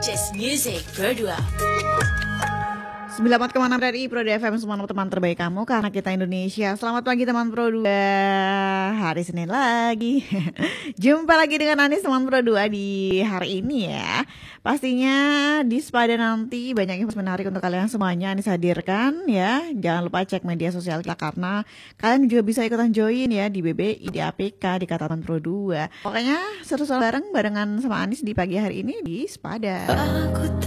Just Music Pro 2. 94,6 dari Pro 2 FM, semua teman terbaik kamu karena kita Indonesia. Selamat pagi teman Pro 2. Hari Senin lagi. Jumpa lagi dengan Anis teman Pro 2 di hari ini ya. Pastinya di Spada nanti banyak informasi menarik untuk kalian semuanya Anis hadirkan ya. Jangan lupa cek media sosial kita karena kalian juga bisa ikutan join ya di BBI, di APK, di Kata Teman Pro 2. Pokoknya seru-seru barengan sama Anis di pagi hari ini di Spada.